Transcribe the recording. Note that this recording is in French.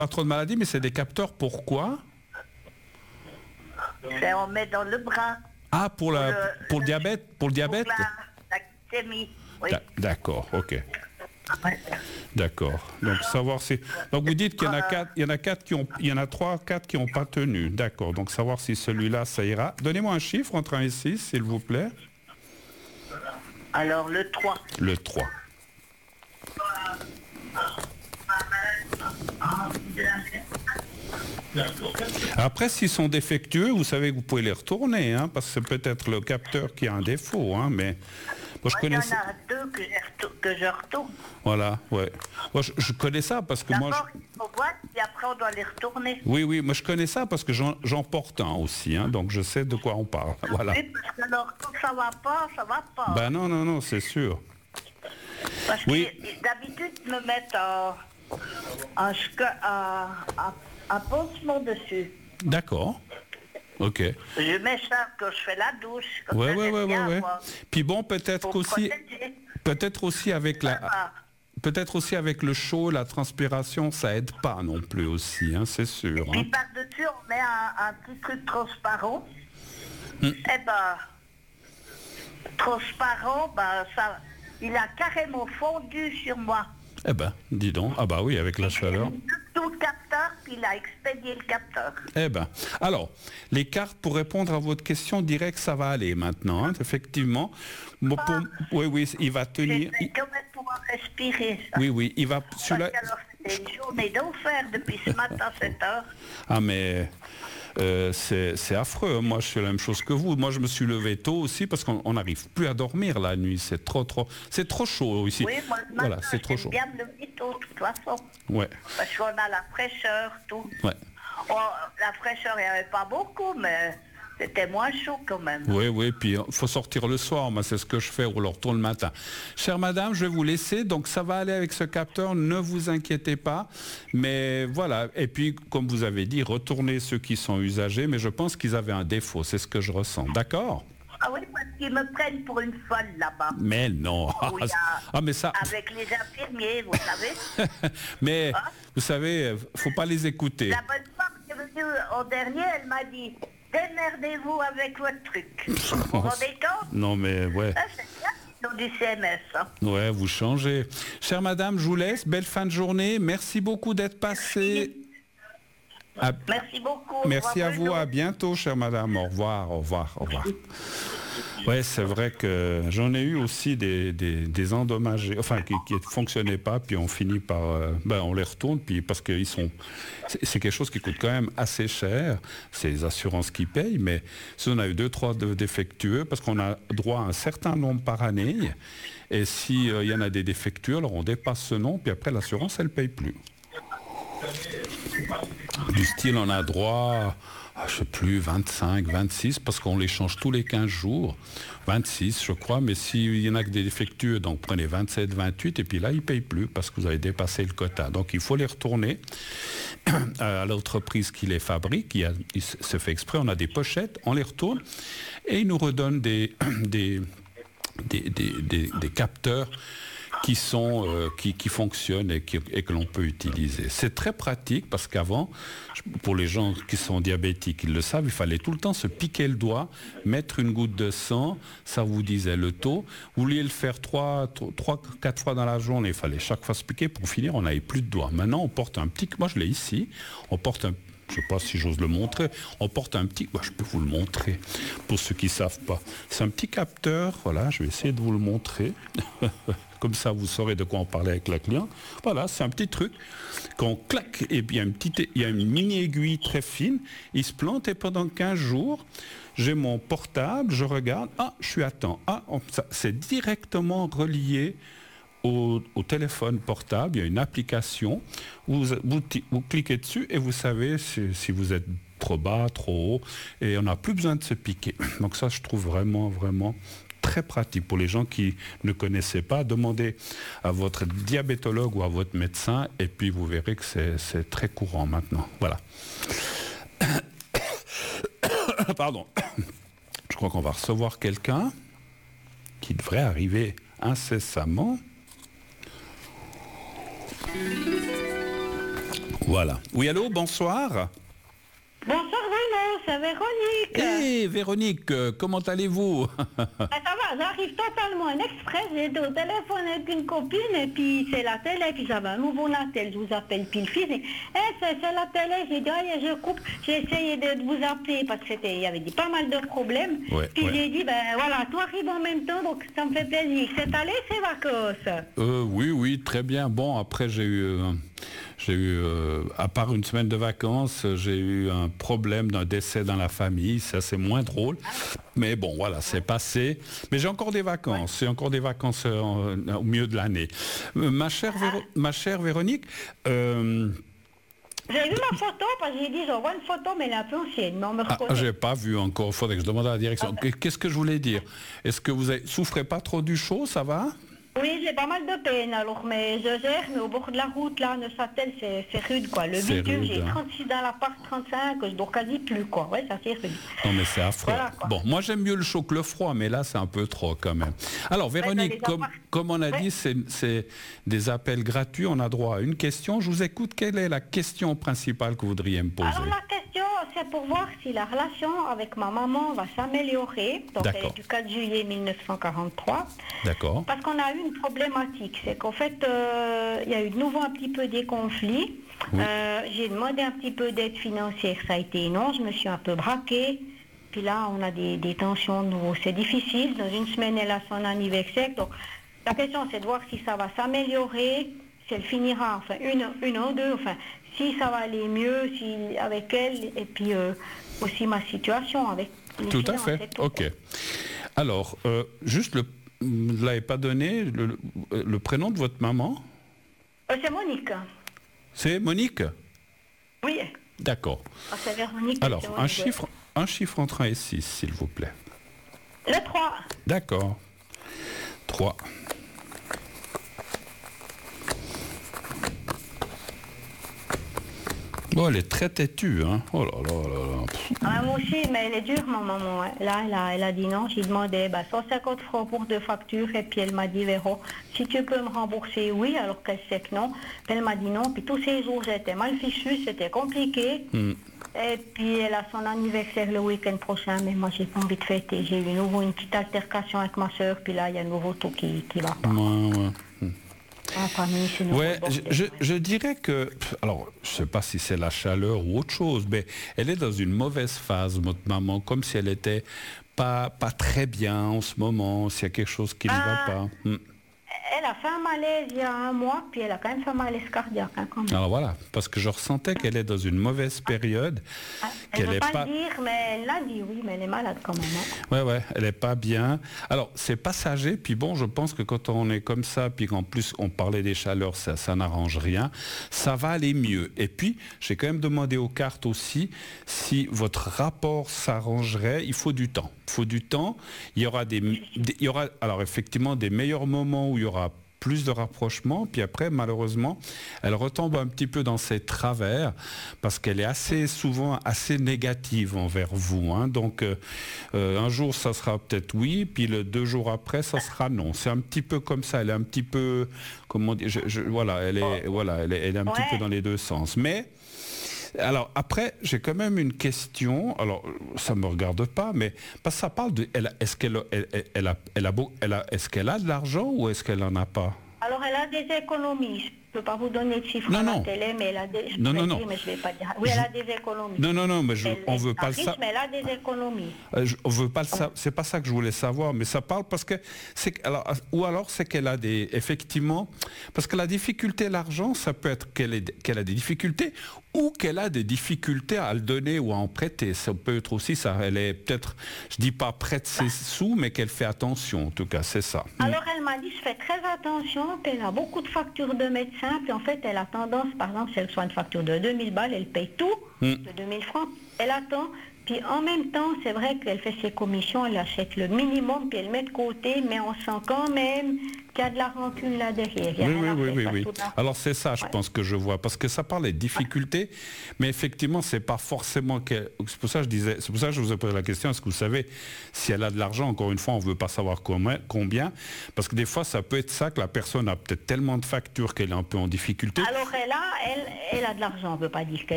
Pas trop de maladies, mais c'est des capteurs pourquoi? On met dans le bras. Ah, pour le diabète? Pour le diabète? Pour la glycémie, oui. D'accord, ok. Ouais. D'accord. Donc savoir si. Donc vous dites qu'il y en a quatre, il y en a 3, 4 qui n'ont pas tenu. D'accord. Donc savoir si celui-là, ça ira. Donnez-moi un chiffre entre 1 et 6, s'il vous plaît. Alors le 3. Le 3. Après, s'ils sont défectueux, vous savez que vous pouvez les retourner, hein, parce que c'est peut-être le capteur qui a un défaut, hein, mais moi, je connais. Il y en a 2 que je retourne. Voilà, ouais. Moi, je connais ça parce que moi. D'abord, il faut voir, et après on doit les retourner. Oui, moi je connais ça parce que j'en porte un aussi, hein, donc je sais de quoi on parle. Voilà. Oui, parce que alors, quand ça va pas. Ben non, c'est sûr. Parce Oui. que d'habitude, ils me mettent un pansement dessus. D'accord. Ok. Je mets ça quand je fais la douche. Comme ça, Ouais. j'aime bien avoir. Puis bon, peut-être Pour qu'aussi, protéger. peut-être aussi avec la, Ah, peut-être aussi avec le chaud, la transpiration, ça aide pas non plus aussi, hein, c'est sûr. Puis Hein. par-dessus, on met un petit truc transparent. Hmm. Eh ben, transparent, ben, ça, il a carrément fondu sur moi. Eh ben, dis donc. Ah bah oui, avec la chaleur. Tout le capteur, puis il a expédié le capteur. Eh ben, alors, les cartes, pour répondre à votre question, diraient que ça va aller maintenant, hein, effectivement. Bon, oui, il va tenir. C'est quand même pouvoir respirer, ça. Oui, il va. Parce que alors, c'était une journée d'enfer depuis ce matin à 7 heures. Ah mais c'est affreux. Moi je suis la même chose que vous. Moi je me suis levé tôt aussi parce qu'on n'arrive plus à dormir la nuit. C'est trop chaud ici. Oui, moi le matin, voilà, c'est trop chaud. bien me lever tôt, de toute façon. Ouais. Parce qu'on a la fraîcheur, tout. Ouais. Oh, la fraîcheur, il n'y avait pas beaucoup, mais c'était moins chaud quand même. Oui, puis il faut sortir le soir, moi c'est ce que je fais, ou alors tôt le matin. Chère madame, je vais vous laisser, donc ça va aller avec ce capteur, ne vous inquiétez pas, mais voilà, et puis comme vous avez dit, retournez ceux qui sont usagés, mais je pense qu'ils avaient un défaut, c'est ce que je ressens, d'accord? Ah oui, parce qu'ils me prennent pour une folle là-bas. Mais non. Oui, mais ça. avec les infirmiers, vous savez. Mais vous savez, faut pas les écouter. La bonne femme qui est venue en dernier, elle m'a dit démerdez-vous avec votre truc. Vous vous rendez compte? Non mais ouais. Ça, c'est bien, ils ont du CMS. Hein. Ouais, vous changez. Chère madame, je vous laisse. Belle fin de journée. Merci beaucoup d'être passée. Merci beaucoup. Merci à vous. À bientôt, chère madame. Au revoir. Ouais, c'est vrai que j'en ai eu aussi des endommagés, enfin qui ne fonctionnaient pas, puis on finit par, on les retourne, puis parce que c'est quelque chose qui coûte quand même assez cher. C'est les assurances qui payent, mais si on a eu 2-3 défectueux, parce qu'on a droit à un certain nombre par année, et si il y en a des défectueux, alors on dépasse ce nombre, puis après l'assurance elle paye plus. Du style, on a droit à, je sais plus, 25, 26, parce qu'on les change tous les 15 jours. 26, je crois, mais s'il y en a que des défectueux, donc prenez 27, 28, et puis là, ils ne payent plus, parce que vous avez dépassé le quota. Donc, il faut les retourner à l'entreprise qui les fabrique. Il se fait exprès, on a des pochettes, on les retourne, et ils nous redonnent des capteurs qui fonctionnent et que l'on peut utiliser. C'est très pratique parce qu'avant, pour les gens qui sont diabétiques, ils le savent, il fallait tout le temps se piquer le doigt, mettre une goutte de sang, ça vous disait le taux. Vous vouliez le faire 3-4 fois dans la journée, il fallait chaque fois se piquer, pour finir, on n'avait plus de doigts. Maintenant, on porte un petit, moi je l'ai ici, on porte un, je ne sais pas si j'ose le montrer, on porte un petit, je peux vous le montrer pour ceux qui ne savent pas. C'est un petit capteur, voilà, je vais essayer de vous le montrer. Comme ça, vous saurez de quoi on parlait avec la cliente. Voilà, c'est un petit truc qu'on claque et puis il y a une mini aiguille très fine. Il se plante et pendant 15 jours, j'ai mon portable, je regarde, je suis à temps. C'est directement relié au téléphone portable. Il y a une application où vous cliquez dessus et vous savez si vous êtes trop bas, trop haut, et on n'a plus besoin de se piquer. Donc ça, je trouve vraiment très pratique pour les gens qui ne connaissaient pas. Demandez à votre diabétologue ou à votre médecin et puis vous verrez que c'est très courant maintenant. Voilà. Pardon. Je crois qu'on va recevoir quelqu'un qui devrait arriver incessamment. Voilà. Oui, allô, bonsoir. Bonsoir Bruno, c'est Véronique. Hé, Véronique, comment allez-vous? Ça va, j'arrive totalement en express, j'étais au téléphone avec une copine et puis c'est la télé, puis j'avais un nouveau Natel, je vous appelle puis le fils, et c'est la télé, j'ai dit, allez, je coupe, j'ai essayé de vous appeler parce qu'il y avait pas mal de problèmes, puis j'ai dit, ben voilà, tout arrive en même temps, donc ça me fait plaisir. C'est allé ces vacances? Oui, très bien. Bon, après j'ai eu, à part une semaine de vacances, j'ai eu un problème d'un décès dans la famille. Ça, c'est moins drôle. Mais bon, voilà, c'est passé. Mais j'ai encore des vacances. J'ai encore des vacances au milieu de l'année. Ma chère Véronique... J'ai vu ma photo, parce que j'ai dit, j'envoie une photo, mais elle est un peu ancienne, mais on me reconnaît. J'ai pas vu encore, il faudrait que je demande à la direction. Qu'est-ce que je voulais dire? Est-ce que vous souffrez pas trop du chaud, ça va? Oui, j'ai pas mal de peine, alors, mais je gère, mais au bord de la route, là, Neuchâtel, c'est rude, quoi. Le bitume, j'ai 36 dans l'appart, 35, je dors quasi plus, quoi. Ouais, ça c'est rude. Non, mais c'est affreux. Voilà, bon, moi, j'aime mieux le chaud que le froid, mais là, c'est un peu trop, quand même. Alors, Véronique, comme on a dit, c'est des appels gratuits, on a droit à une question. Je vous écoute, quelle est la question principale que vous voudriez me poser? Alors, la question, c'est pour voir si la relation avec ma maman va s'améliorer. Donc, elle est du 4 juillet 1943. D'accord. Parce qu'on a eu une problématique, c'est qu'en fait, il y a eu de nouveau un petit peu des conflits. Oui. J'ai demandé un petit peu d'aide financière, ça a été non, je me suis un peu braquée. Puis là, on a des tensions de nouveau. C'est difficile. Dans une semaine, elle a son anniversaire. Donc, la question, c'est de voir si ça va s'améliorer, si elle finira, enfin, une ou deux, enfin, si ça va aller mieux, si avec elle, et puis aussi ma situation avec les Tout à fait, ok. Alors, juste vous ne l'avez pas donné, le prénom de votre maman? C'est Monique. C'est Monique? Oui. D'accord. C'est Véronique. Alors, un chiffre entre 1 et 6, s'il vous plaît. Le 3. D'accord. 3. Bon, elle est très têtue, hein. Oh là là là là. Ah, moi aussi, mais elle est dure, ma maman. Hein. Là, elle a dit non. J'ai demandé 150 francs pour 2 factures. Et puis elle m'a dit, Véro, si tu peux me rembourser, oui, alors qu'elle sait que non. Puis elle m'a dit non. Puis tous ces jours, j'étais mal fichue, c'était compliqué. Et puis elle a son anniversaire le week-end prochain, mais moi, j'ai pas envie de fêter. J'ai eu de nouveau une petite altercation avec ma soeur. Puis là, il y a de nouveau tout qui va pas. Ouais, je dirais que, alors je ne sais pas si c'est la chaleur ou autre chose, mais elle est dans une mauvaise phase, votre maman, comme si elle était pas très bien en ce moment, s'il y a quelque chose qui ne va pas. Elle a fait un malaise il y a 1 mois, puis elle a quand même fait un malaise cardiaque. Hein, quand même. Alors voilà, parce que je ressentais qu'elle est dans une mauvaise période. Elle ne veut pas le dire, mais elle l'a dit, oui, mais elle est malade quand même. Hein. Ouais, elle n'est pas bien. Alors, c'est passager, puis bon, je pense que quand on est comme ça, puis qu'en plus, on parlait des chaleurs, ça n'arrange rien, ça va aller mieux. Et puis, j'ai quand même demandé aux cartes aussi si votre rapport s'arrangerait. Il faut du temps. Il faut du temps. Il y aura alors effectivement des meilleurs moments où il y aura plus de rapprochement, puis après, malheureusement, elle retombe un petit peu dans ses travers, parce qu'elle est assez souvent assez négative envers vous. Hein. Donc, un jour, ça sera peut-être oui, puis 2 jours après, ça sera non. C'est un petit peu comme ça, elle est un petit peu, comment dire, elle est un petit peu dans les deux sens. Mais, alors après, j'ai quand même une question. Alors, ça me regarde pas, mais parce que ça parle de. Est-ce qu'elle a de l'argent ou est-ce qu'elle en a pas? Alors, elle a des économies. Je ne peux pas vous donner de chiffres à la télé, mais elle a des... Non. Mais je vais pas dire. Oui, elle a des économies. Non, mais on veut pas le savoir. Mais elle a des économies. On veut pas le savoir. C'est pas ça que je voulais savoir, mais ça parle parce que ou alors c'est qu'elle a effectivement, parce que la difficulté, l'argent, ça peut être qu'elle a des difficultés ou qu'elle a des difficultés à le donner ou à en prêter. Ça peut être aussi ça. Elle est peut-être, je dis pas prête ses sous, mais qu'elle fait attention. En tout cas, c'est ça. Alors elle m'a dit, je fais très attention. Puis elle a beaucoup de factures de médecins. Puis en fait, elle a tendance, par exemple, si elle reçoit une facture de 2000 balles, elle paye tout. de 2000 francs. Elle attend. Puis en même temps, c'est vrai qu'elle fait ses commissions, elle achète le minimum, puis elle met de côté, mais on sent quand même qu'il y a de la rancune là derrière. Oui. Alors c'est ça, je pense que je vois, parce que ça parle des difficultés, mais effectivement, c'est pas forcément que... C'est pour ça que je vous ai posé la question, est-ce que vous savez si elle a de l'argent? Encore une fois, on ne veut pas savoir combien, parce que des fois, ça peut être ça, que la personne a peut-être tellement de factures qu'elle est un peu en difficulté. Alors elle a de l'argent, on ne veut pas dire qu'elle